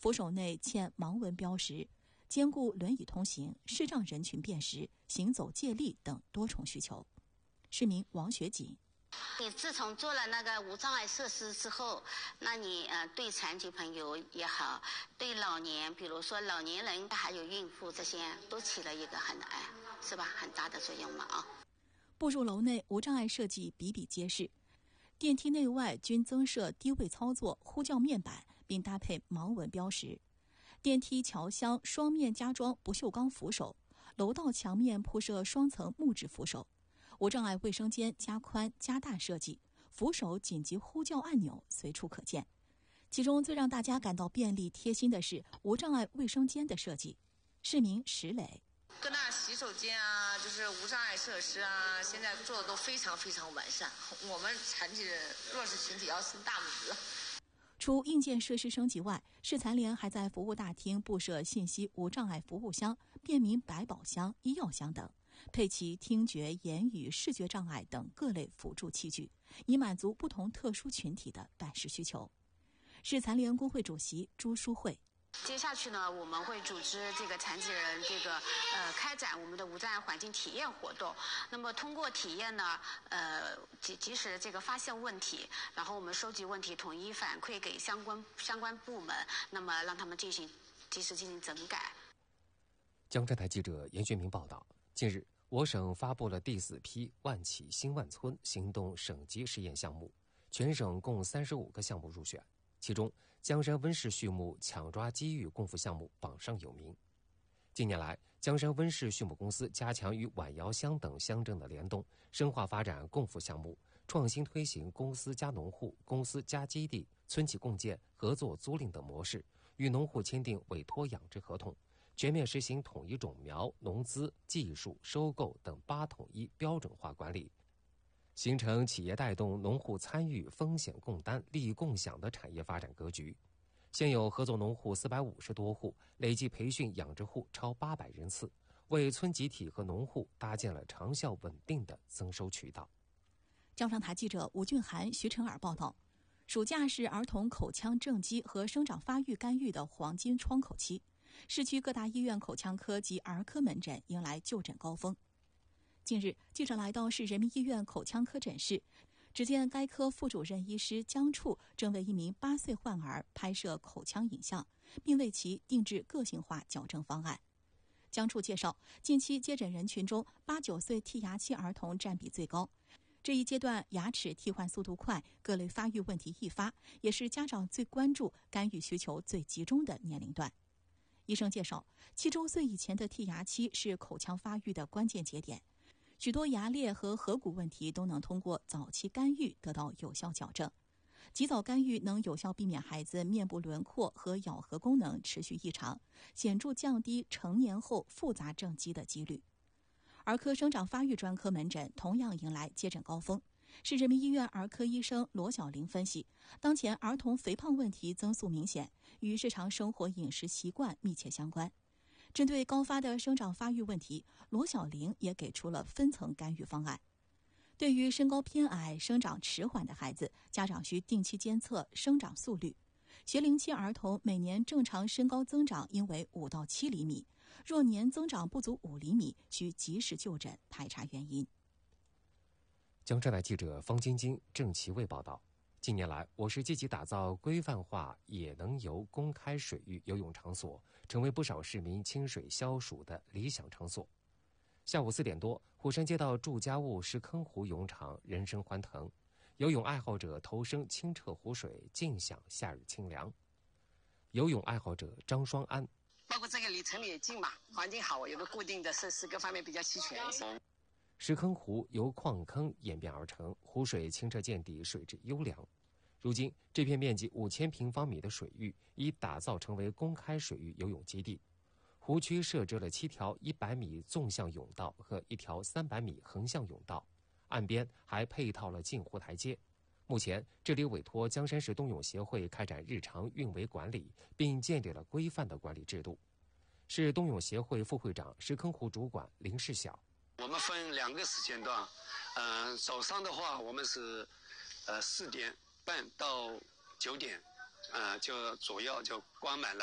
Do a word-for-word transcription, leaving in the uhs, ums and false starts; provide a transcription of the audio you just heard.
扶手内嵌盲文标识，兼顾轮椅通行、视障人群辨识、行走借力等多重需求。市民王学锦。 你自从做了那个无障碍设施之后，那你呃对残疾朋友也好，对老年，比如说老年人还有孕妇这些，都起了一个很哎是吧很大的作用嘛啊。 步入楼内无障碍设计比比皆是，电梯内外均增设低位操作呼叫面板，并搭配盲文标识。电梯桥厢双面加装不锈钢扶手，楼道墙面铺设双层木质扶手。无障碍卫生间加宽加大设计，扶手紧急呼叫按钮随处可见。其中最让大家感到便利贴心的是无障碍卫生间的设计。市民石磊。 各大洗手间啊，就是无障碍设施啊，现在做的都非常非常完善。我们残疾人弱势群体要伸大拇指。 除硬件设施升级外，市残联还在服务大厅布设信息无障碍服务箱、便民百宝箱、医药箱等，配齐听觉、言语、视觉障碍等各类辅助器具，以满足不同特殊群体的办事需求。市残联工会主席朱淑慧。 接下去呢，我们会组织这个残疾人这个呃开展我们的无障碍环境体验活动。那么通过体验呢，呃及及时这个发现问题，然后我们收集问题，统一反馈给相关相关部门，那么让他们进行及时进行整改。 江浙台记者严学明报道，近日我省发布了第四批万企新万村行动省级试验项目，全省共三十五个项目入选。其中，江山温室畜牧抢抓机遇共赴项目榜上有名。近年来，江山温室畜牧公司加强与晚瑶乡等乡镇的联动，深化发展共赴项目，创新推行公司加农户、公司加基地、村企共建、合作租赁等模式，与农户签订委托养殖合同，全面实行统一种苗、农资、技术、收购等八统一标准化管理，形成企业带动、农户参与、风险共担、利益共享的产业发展格局。现有合作农户四百五十多户，累计培训养殖户超八百人次，为村集体和农户搭建了长效稳定的增收渠道。 江上台记者吴俊涵、徐晨尔报道。暑假是儿童口腔正畸和生长发育干预的黄金窗口期，市区各大医院口腔科及儿科门诊迎来就诊高峰。近日，记者来到市人民医院口腔科诊室，只见该科副主任医师江处正为一名八岁患儿拍摄口腔影像，并为其定制个性化矫正方案。江处介绍，近期接诊人群中，八九岁剔牙期儿童占比最高。这一阶段牙齿替换速度快，各类发育问题易发，也是家长最关注、干预需求最集中的年龄段。医生介绍，七周岁以前的剔牙期是口腔发育的关键节点，许多牙裂和颌骨问题都能通过早期干预得到有效矫正。及早干预能有效避免孩子面部轮廓和咬合功能持续异常，显著降低成年后复杂正畸的几率。儿科生长发育专科门诊同样迎来接诊高峰。市人民医院儿科医生罗小玲分析，当前儿童肥胖问题增速明显，与日常生活饮食习惯密切相关。针对高发的生长发育问题，罗小玲也给出了分层干预方案。对于身高偏矮、生长迟缓的孩子，家长需定期监测生长速率。学龄期儿童每年正常身高增长应为五到七厘米，若年增长不足五厘米，需及时就诊排查原因。 江浙台记者方晶晶、郑其卫报道。近年来，我市积极打造规范化也能游公开水域游泳场所，成为不少市民亲水消暑的理想场所。下午四点多，虎山街道祝家务石坑湖泳场人声欢腾，游泳爱好者投身清澈湖水，尽享夏日清凉。游泳爱好者张双安， 包括这个离城里也近嘛，环境好，有个固定的设施，各方面比较齐全一些。 石坑湖由矿坑演变而成，湖水清澈见底，水质优良。如今，这片面积五千平方米的水域已打造成为公开水域游泳基地。湖区设置了七条一百米纵向泳道和一条三百米横向泳道，岸边还配套了进湖台阶。目前，这里委托江山市冬泳协会开展日常运维管理，并建立了规范的管理制度。市冬泳协会副会长、石坑湖主管林世晓。 我们分两个时间段，嗯、呃，早上的话，我们是呃四点半到九点，呃，就主要就关满了。